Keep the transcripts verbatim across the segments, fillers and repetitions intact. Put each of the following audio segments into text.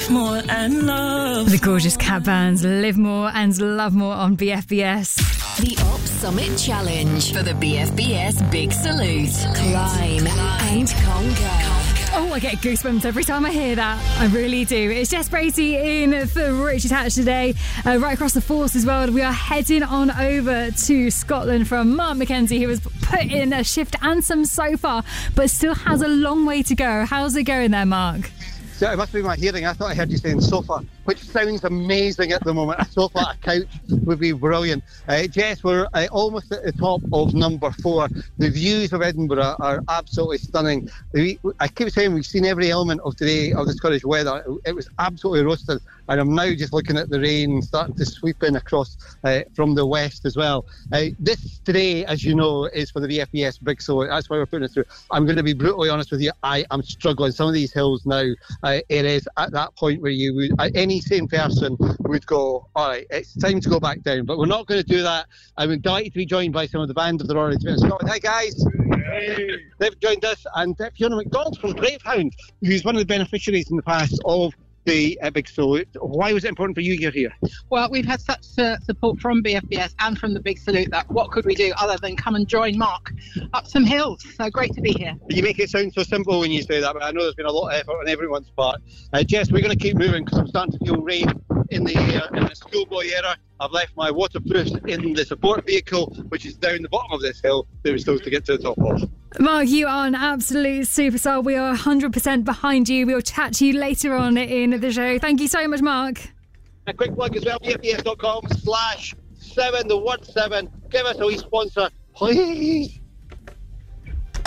live more and love. The gorgeous Cat Bands, Live More and Love More on B F B S. The Op Summit Challenge for the B F B S Big Salute. Climb and conquer. Oh, I get goosebumps every time I hear that. I really do. It's Jess Bracey in for Richard Hatch today. Uh, right across the Forces world, we are heading on over to Scotland from Mark Mackenzie, who has put in a shift and some so far, but still has a long way to go. How's it going there, Mark? So it must be my hearing. I thought I heard you saying sofa, which sounds amazing at the moment. A sofa, a couch would be brilliant. Uh, Jess, we're uh, almost at the top of number four. The views of Edinburgh are absolutely stunning. We, I keep saying we've seen every element of today, of the Scottish weather. It was absolutely roasted. And I'm now just looking at the rain starting to sweep in across uh, from the west as well. Uh, this today, as you know, is for the V F B S Big Salute. That's why we're putting it through. I'm going to be brutally honest with you. I am struggling. Some of these hills now, uh, it is at that point where you would, uh, any sane person would go, all right, it's time to go back down. But we're not going to do that. I'm delighted to be joined by some of the band of the Royal Regiment of Scotland. Hi, guys. Hey. They've joined us. And uh, Fiona McDonald from Bravehound, who's one of the beneficiaries in the past of the uh, Big Salute. Why was it important for you you're here? Well, we've had such uh, support from B F B S and from the Big Salute that what could we do other than come and join Mark up some hills? So great to be here. You make it sound so simple when you say that, but I know there's been a lot of effort on everyone's part. Uh, Jess, we're going to keep moving because I'm starting to feel rain in the air in the schoolboy era. I've left my waterproof in the support vehicle, which is down the bottom of this hill that we're supposed to get to the top of. Mark, you are an absolute superstar. We are one hundred percent behind you. We'll chat to you later on in the show. Thank you so much, Mark. A quick plug as well, B F B S dot com slash seven, the word seven. Give us a wee sponsor, please.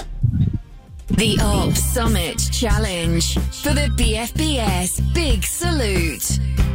The Op Summit Challenge for the B F B S Big Salute.